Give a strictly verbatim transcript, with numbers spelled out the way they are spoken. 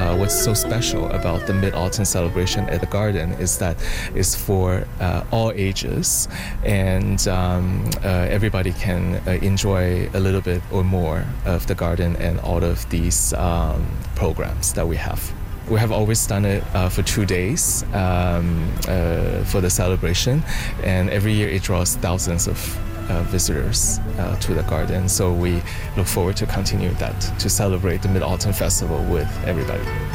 uh, what's so special about the Mid-Autumn celebration at the garden is that it's for uh, all ages, and um, uh, everybody can uh, enjoy a little bit or more of the garden and all of these um, programs that we have. We have always done it uh, for two days um, uh, for the celebration, and every year it draws thousands of uh, visitors uh, to the garden. So we look forward to continue that, to celebrate the Mid-Autumn Festival with everybody.